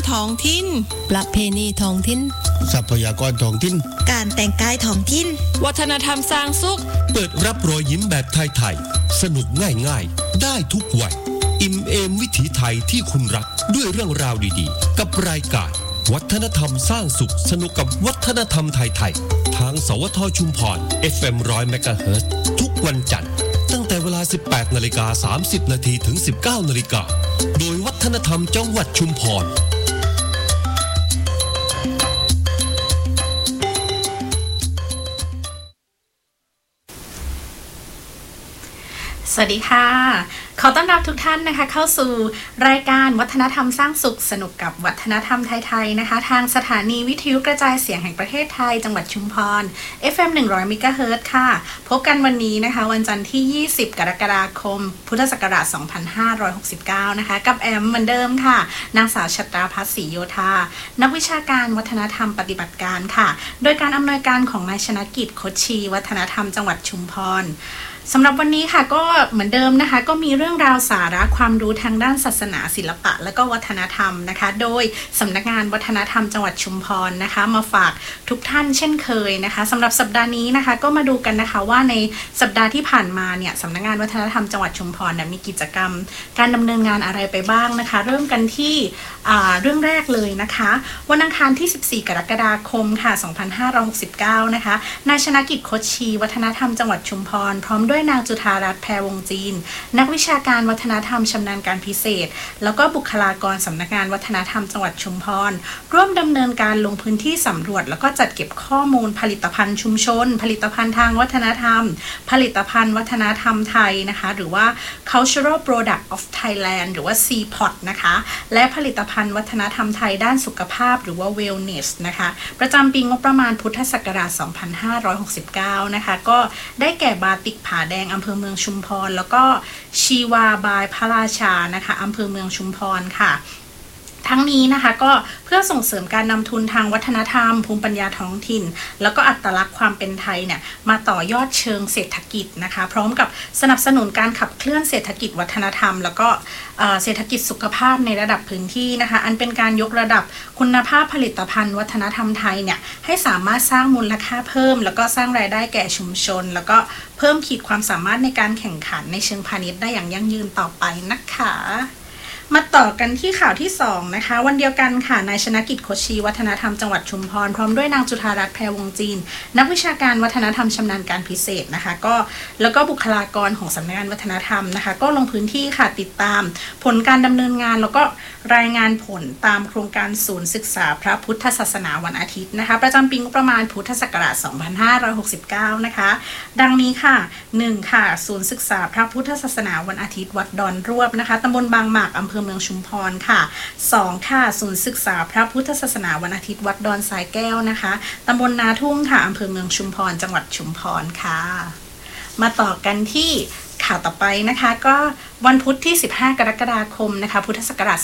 ท้องถิ่นประเพณีท้องถิ่นทรัพยากรท้องถิ่นการแต่งกายท้องถิ่นวัฒนธรรมสร้างสุขเปิดรับรอยยิ้มแบบไทยๆสนุกง่ายๆได้ทุกวัยอิ่มเอมวิถีไทยที่คุณรักด้วยเรื่องราวดีๆกับรายการวัฒนธรรมสร้างสุขสนุกกับวัฒนธรรมไทยๆทางสวทชุมพร FM 100 MHz ทุกวันจันทร์ตั้งแต่เวลา 18:30 นถึง 19:00 นโดยวัฒนธรรมจังหวัดชุมพรสวัสดีค่ะขอต้อนรับทุกท่านนะคะเข้าสู่รายการวัฒนธรรมสร้างสุขสนุกกับวัฒนธรรมไทยๆนะคะทางสถานีวิทยุกระจายเสียงแห่งประเทศไทยจังหวัดชุมพร FM 100 MHz ค่ะพบกันวันนี้นะคะวันจันทร์ที่20กรกฎาคมพุทธศักราช2569นะคะกับแอมเหมือนเดิมค่ะนางสาวชัตราภัสศรีโยธานักวิชาการวัฒนธรรมปฏิบัติการค่ะโดยการอำนวยการของนายชนกิจ คชชีวัฒนธรรมจังหวัดชุมพรสำหรับวันนี้ค่ะก็เหมือนเดิมนะคะก็มีเรื่องราวสาระความรู้ทางด้านศาสนาศิลปะและก็วัฒนธรรมนะคะโดยสำนักงานวัฒนธรรมจังหวัดชุมพรนะคะมาฝากทุกท่านเช่นเคยนะคะสำหรับสัปดาห์นี้นะคะก็มาดูกันนะคะว่าในสัปดาห์ที่ผ่านมาเนี่ยสำนักงานวัฒนธรรมจังหวัดชุมพรมีกิจกรรมการดำเนินงานอะไรไปบ้างนะคะเริ่มกันที่เรื่องแรกเลยนะคะวันอังคารที่14กรกฎาคมค่ะ2569นะคะนายชนกิจ คชชีวัฒนธรรมจังหวัดชุมพรพร้อมด้วยนางจุฑารัตน์ แพรวงจีนนักวิชาการวัฒนธรรมชำนาญการพิเศษแล้วก็บุคลากรสำนักงานวัฒนธรรมจังหวัดชุมพรร่วมดำเนินการลงพื้นที่สำรวจแล้วก็จัดเก็บข้อมูลผลิตภัณฑ์ชุมชนผลิตภัณฑ์ทางวัฒนธรรมผลิตภัณฑ์วัฒนธรรมไทยนะคะหรือว่า Cultural Product of Thailand หรือว่า CPOT นะคะและผลิตภัณฑ์วัฒนธรรมไทยด้านสุขภาพหรือว่า Wellness นะคะประจำปีงบประมาณพุทธศักราช2569นะคะก็ได้แก่บาติกผาแดงอำเภอเมืองชุมพรแล้วก็ชีวาบายพระราชานะคะอำเภอเมืองชุมพรค่ะทั้งนี้นะคะก็เพื่อส่งเสริมการนำทุนทางวัฒนธรรมภูมิปัญญาท้องถิ่นแล้วก็อัตลักษณ์ความเป็นไทยเนี่ยมาต่อยอดเชิงเศรษฐกิจนะคะพร้อมกับสนับสนุนการขับเคลื่อนเศรษฐกิจวัฒนธรรมแล้วก็เศรษฐกิจสุขภาพในระดับพื้นที่นะคะอันเป็นการยกระดับคุณภาพผลิตภัณฑ์วัฒนธรรมไทยเนี่ยให้สามารถสร้างมูลค่าเพิ่มแล้วก็สร้างรายได้แก่ชุมชนแล้วก็เพิ่มขีดความสามารถในการแข่งขันในเชิงพาณิชย์ได้อย่างยั่งยืนต่อไปนะคะมาต่อกันที่ข่าวที่2นะคะวันเดียวกันค่ะนายชนกิจ คชชีวัฒนธรรมจังหวัดชุมพรพร้อมด้วยนางจุฑารัตน์ แพรวงจีนนักวิชาการวัฒนธรรมชำนาญการพิเศษนะคะแล้วก็บุคลากรของสำนักงานวัฒนธรรมนะคะก็ลงพื้นที่ค่ะติดตามผลการดำเนินงานแล้วก็รายงานผลตามโครงการศูนย์ศึกษาพระพุทธศาสนาวันอาทิตย์นะคะประจำปีงบประมาณพุทธศักราช2569นะคะดังนี้ค่ะ1ค่ะศูนย์ศึกษาพระพุทธศาสนาวันอาทิตย์วัดดอนรวบนะคะตำบลบางหมากอำเภอเมืองชุมพรค่ะ2ค่ะศูนย์ศึกษาพระพุทธศาสนาวันอาทิตย์วัดดอนสายแก้วนะคะตำบลนาทุ่งค่ะอำเภอเมืองชุมพรจังหวัดชุมพรค่ะมาต่อกันที่ข่าวต่อไปนะคะก็วันพุธที่15กรกฎาคมนะคะพุทธศักราช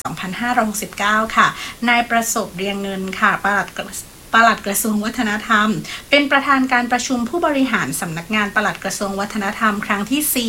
2569ค่ะนายประสบเรียงเงินค่ะปลัดกระทรวงวัฒนธรรมเป็นประธานการประชุมผู้บริหารสำนักงานปลัดกระทรวงวัฒนธรรมครั้งที่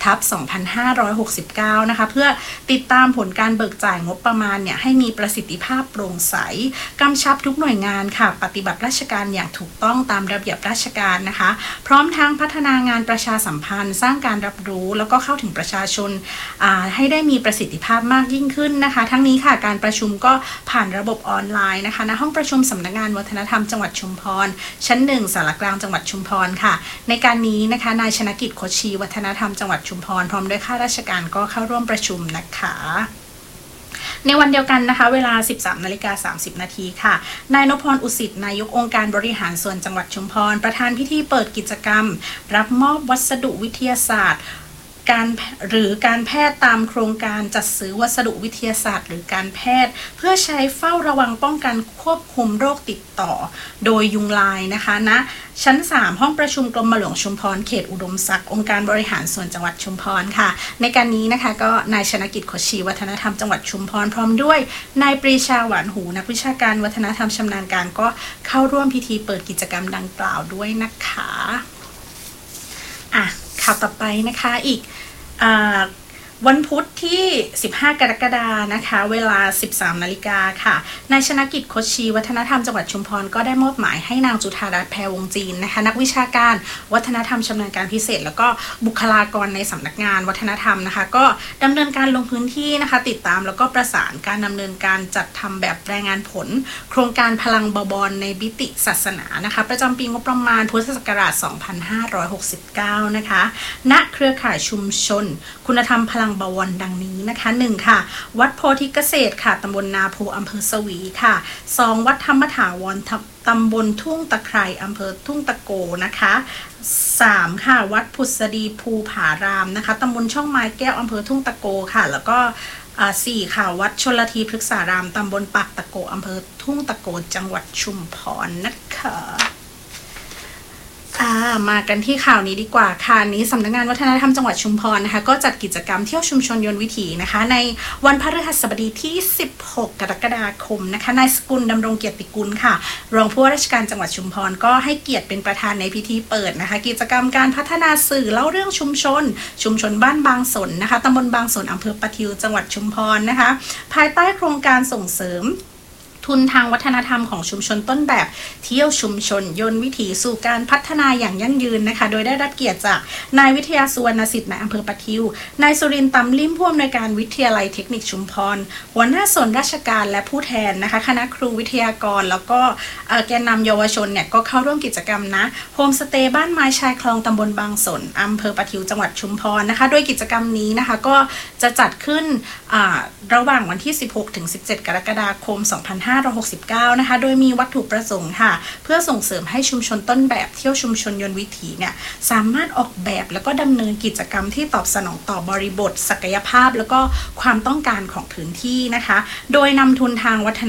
4/2569นะคะเพื่อติดตามผลการเบิกจ่ายงบประมาณเนี่ยให้มีประสิทธิภาพโปร่งใสกำชับทุกหน่วยงานค่ะปฏิบัติราชการอย่างถูกต้องตามระเบียบราชการนะคะพร้อมทั้งพัฒนางานประชาสัมพันธ์สร้างการรับรู้แล้วก็เข้าถึงประชาชนให้ได้มีประสิทธิภาพมากยิ่งขึ้นนะคะทั้งนี้ค่ะการประชุมก็ผ่านระบบออนไลน์นะคะณห้องประชุมสำนักงานวัฒนธรรมจังหวัดชุมพรชั้น1ศาลากลางจังหวัดชุมพรค่ะในการนี้นะคะนายชนกิจ คชชีวัฒนธรรมจังหวัดชุมพรพร้อมด้วยข้าราชการก็เข้าร่วมประชุมนะคะในวันเดียวกันนะคะเวลา 13:30 น.ค่ะนายนพพร อุสิตนายกองค์การบริหารส่วนจังหวัดชุมพรประธานพิธีเปิดกิจกรรมรับมอบวัสดุวิทยาศาสตร์การแพทย์ตามโครงการจัดซื้อวัสดุวิทยาศาสตร์หรือการแพทย์เพื่อใช้เฝ้าระวังป้องกันควบคุมโรคติดต่อโดยยุงลายนะคะณชั้น3ห้องประชุมกรมหลวงชุมพรเขตอุดมศักดิ์องค์การบริหารส่วนจังหวัดชุมพรค่ะในการนี้นะคะก็นายชนกิจ คชชีวัฒนธรรมจังหวัดชุมพรพร้อมด้วยนายปรีชาหวานหูนักวิชาการวัฒนธรรมชำนาญการก็เข้าร่วมพิธีเปิดกิจกรรมดังกล่าวด้วยนะคะข่าวต่อไปนะคะอีกวันพุธที่15กรกฎาคมนะคะเวลา 13 นาฬิกาค่ะนายชนกิจ คชชีวัฒนธรรมจังหวัดชุมพรก็ได้มอบหมายให้นางจุฑารัตน์ แพรวงจีนนะคะนักวิชาการวัฒนธรรมชำนาญการพิเศษแล้วก็บุคลากรในสำนักงานวัฒนธรรมนะคะก็ดำเนินการลงพื้นที่นะคะติดตามแล้วก็ประสานการดำเนินการจัดทำแบบรายงานผลโครงการพลังบวรในมิติศาสนานะคะประจำปีงบประมาณพุทธศักราช 2569 นะคะณเครือข่ายชุมชนคุณธรรมพลังบวรดังนี้นะคะ1ค่ะวัดโพธิเกษตรค่ะตำบลนาโพอำเภอสวีค่ะ2วัดธรรมถาวรตำบลทุ่งตะไคร่อำเภอทุ่งตะโกนะคะ3ค่ะวัดพุทธดีภูผารามนะคะตำบลช่องไม้แก้วอำเภอทุ่งตะโกค่ะแล้วก็4ค่ะวัดชลทีพฤกษารามตำบลปากตะโกอำเภอทุ่งตะโกจังหวัดชุมพรนะคะมากันที่ข่าวนี้ดีกว่าค่ะนี้สำนักงานวัฒนธรรมจังหวัดชุมพรนะคะก็จัดกิจกรรมเที่ยวชุมชนยนต์วิถีนะคะในวันพฤหัสบดีที่16กรกฎาคมนะคะนายสกุลดำรงเกียรติกุลค่ะรองผู้ว่าราชการจังหวัดชุมพรก็ให้เกียรติเป็นประธานในพิธีเปิดนะคะกิจกรรมการพัฒนาสื่อเล่าเรื่องชุมชนบ้านบางสนนะคะตำบลบางสนอำเภอปะทิวจังหวัดชุมพรนะคะภายใต้โครงการส่งเสริมทุนทางวัฒนธรรมของชุมชนต้นแบบเที่ยวชุมชนยนต์วิถีสู่การพัฒนาอย่างยั่งยืนนะคะโดยได้รับเกียรติจากนายวิทยาสุวรรณสิทธิ์นายอำเภอปะทิวนายสุรินทร์ตำลิ่มผู้อำนวยการวิทยาลัยเทคนิคชุมพรหัวหน้าส่วนราชการและผู้แทนนะคะคณะครูวิทยากรแล้วก็แกนนำเยาวชนเนี่ยก็เข้าร่วมกิจกรรมนะโฮมสเตย์บ้านไม้ชายคลองตำบลบางสนอำเภอปะทิวจังหวัดชุมพรนะคะโดยกิจกรรมนี้นะคะก็จะจัดขึ้นระหว่างวันที่16ถึง17กรกฎาคม2569นะคะโดยมีวัตถุประสงค์ค่ะเพื่อส่งเสริมให้ชุมชนต้นแบบเที่ยวชุมชนยนต์วิถีเนี่ยสามารถออกแบบแล้วก็ดำเนินกิจกรรมที่ตอบสนองต่อบริบทศักยภาพแล้วก็ความต้องการของพื้นที่นะคะโดยนำทุนทางวัฒน